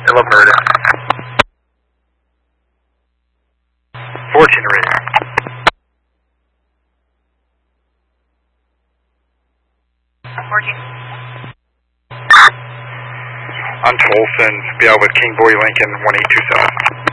11 radio. 14 radio. On Tolson, be out with King Boy Lincoln 1827.